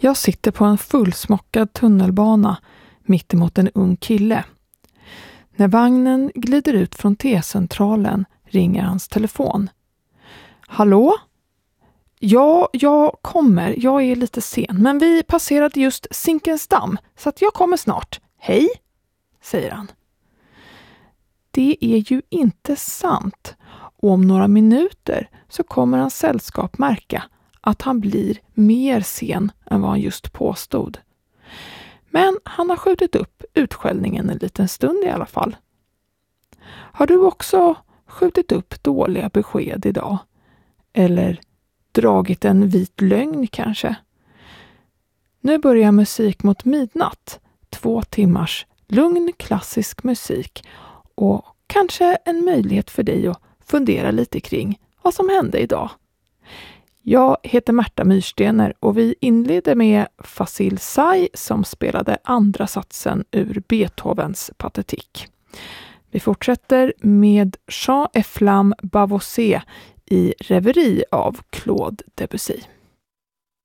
Jag sitter på en fullsmockad tunnelbana mitt emot en ung kille. När vagnen glider ut från T-centralen ringer hans telefon. Hallå? Ja, jag kommer. Jag är lite sen. Men vi passerade just Zinkensdamm så att jag kommer snart. Hej, säger han. Det är ju inte sant. Och om några minuter så kommer hans sällskap märka att han blir mer sen än vad han just påstod. Men han har skjutit upp utskällningen en liten stund i alla fall. Har du också skjutit upp dåliga besked idag? Eller dragit en vit lögn kanske? Nu börjar Musik mot midnatt. 2 timmars lugn klassisk musik och kanske en möjlighet för dig att fundera lite kring vad som hände idag. Jag heter Märta Myrstener och vi inleder med Fasil Say som spelade andra satsen ur Beethovens Pathetique. Vi fortsätter med Jean et Flamme Bavossé i Reverie av Claude Debussy.